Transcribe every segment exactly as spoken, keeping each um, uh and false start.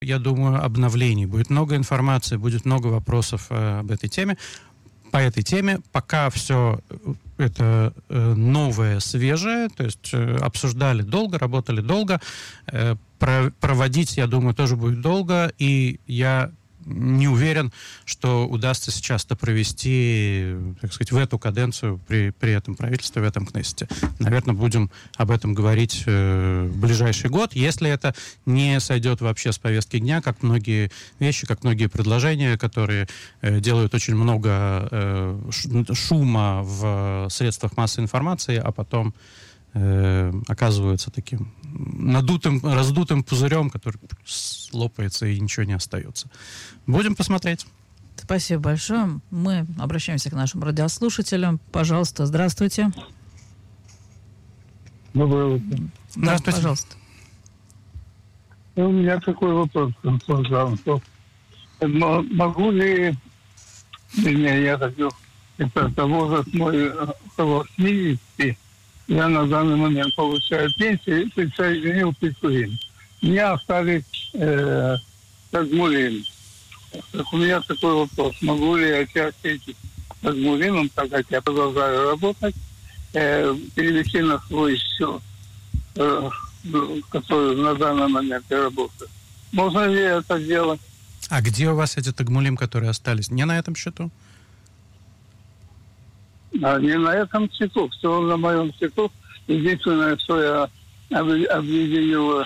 я думаю, обновлений, будет много информации, будет много вопросов э, об этой теме. По этой теме пока все это э, новое, свежее, то есть э, обсуждали долго, работали долго, э, про- проводить, я думаю, тоже будет долго, и я не уверен, что удастся сейчас это провести, так сказать, в эту каденцию при, при этом правительстве, в этом Кнессете. Наверное, будем об этом говорить э, в ближайший год, если это не сойдет вообще с повестки дня, как многие вещи, как многие предложения, которые э, делают очень много э, шума в средствах массовой информации, а потом э, оказываются таким надутым, раздутым пузырем, который лопается и ничего не остается. Будем посмотреть. Спасибо большое. Мы обращаемся к нашим радиослушателям. Пожалуйста, здравствуйте. Доброе утро. Здравствуйте. Да, пожалуйста. У меня такой вопрос, пожалуйста. Могу ли, вернее, я хочу, это возраст мой около семидесяти, я на данный момент получаю пенсию и присоединил Пиццурин. Меня остались э, Тагмулин. Так у меня такой вопрос. Могу ли я часть этих Тагмулином, так как я продолжаю работать, э, перевести на свой счет, э, который на данный момент я работаю? Можно ли это сделать? А где у вас эти Тагмулим, которые остались? Не на этом счету? А не на этом счету, все на моем счету. Единственное, что я объединил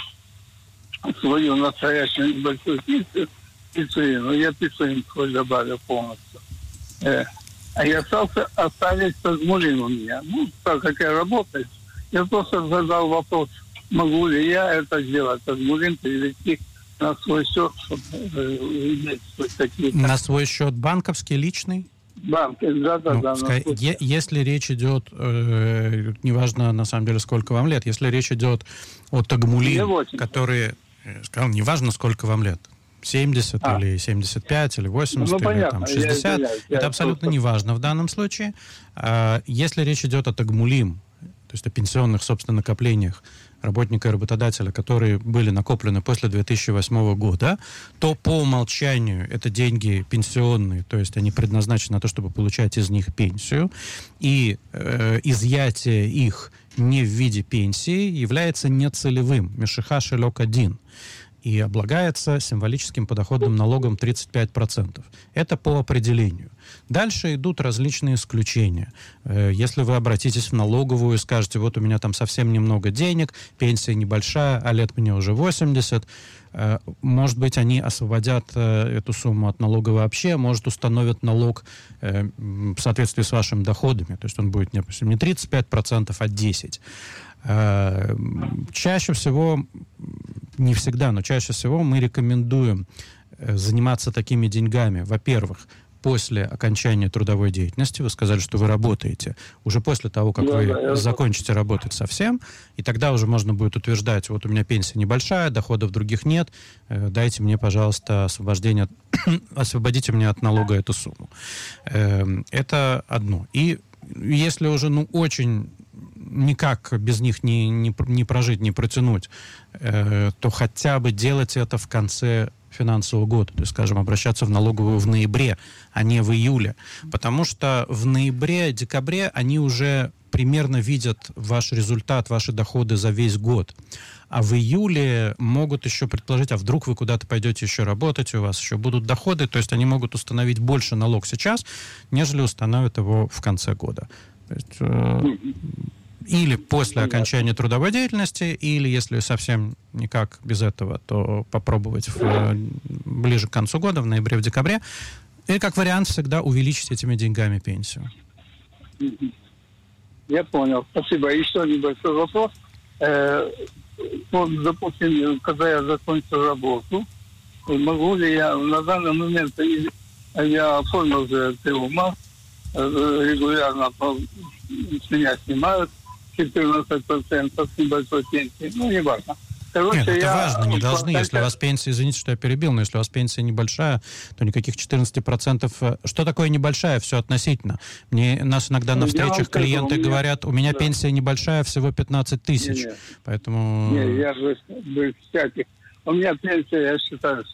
свою настоящую небольшую пиццу, пиццерину, я пиццерин свой добавил полностью. Э, а я остался, остались Тагмулин у меня. Ну, так как я работаю, я просто задал вопрос, могу ли я это сделать, Тагмулин перевести на свой счет, чтобы э, иметь какие-то... На свой счет банковский, личный? Банк, да, да, ну, да. Пускай, е- если речь идет, э, неважно на самом деле сколько вам лет, если речь идет о Тагмулин, которые, э, сказал, неважно сколько вам лет, семьдесят а. или семьдесят пять, или восемьдесят, ну, или понятно, там, шестьдесят, я, я, это я абсолютно просто... неважно в данном случае. А, если речь идет о Тагмулим, то есть о пенсионных, собственно, накоплениях работника и работодателя, которые были накоплены после две тысячи восьмого года, то по умолчанию это деньги пенсионные, то есть они предназначены на то, чтобы получать из них пенсию, и э, изъятие их не в виде пенсии является нецелевым, мешиха шелек один, и облагается символическим подоходным налогом тридцать пять процентов. Это по определению. Дальше идут различные исключения. Если вы обратитесь в налоговую и скажете, вот у меня там совсем немного денег, пенсия небольшая, а лет мне уже восемьдесят, может быть, они освободят эту сумму от налога вообще, может, установят налог в соответствии с вашими доходами, то есть он будет, допустим, не тридцать пять процентов, а десять процентов. Чаще всего, не всегда, но чаще всего мы рекомендуем заниматься такими деньгами, во-первых, после окончания трудовой деятельности. Вы сказали, что вы работаете уже после того, как да, вы да, закончите я... работать совсем, и тогда уже можно будет утверждать, вот у меня пенсия небольшая, доходов других нет, э, дайте мне, пожалуйста, освобождение, освободите меня от налога эту сумму. Э, это одно. И если уже, ну, очень никак без них не, не, не прожить, не протянуть, э, то хотя бы делать это в конце финансового года, то есть, скажем, обращаться в налоговую в ноябре, а не в июле, потому что в ноябре, декабре они уже примерно видят ваш результат, ваши доходы за весь год, а в июле могут еще предположить, а вдруг вы куда-то пойдете еще работать, у вас еще будут доходы, то есть они могут установить больше налог сейчас, нежели установят его в конце года. То есть, э, или после окончания трудовой деятельности, или, если совсем никак без этого, то попробовать в, ближе к концу года, в ноябре, в декабре. И, как вариант, всегда увеличить этими деньгами пенсию. Я понял. Спасибо. Еще небольшой вопрос. Э, вот, допустим, когда я закончу работу, могу ли я на данный момент, я оформил уже ТУМА, регулярно с меня снимают четырнадцать процентов небольшой пенсии. Ну, не важно. Короче, Нет, это я... важно, не должны. Если у вас пенсия, извините, что я перебил, но если у вас пенсия небольшая, то никаких четырнадцать процентов... Что такое небольшая? Все относительно. Мне, нас иногда на встречах клиенты меня... говорят, у меня да. пенсия небольшая, всего пятнадцать тысяч. Не, не. Поэтому... Не, я же без всяких У меня пенсия, я считаю,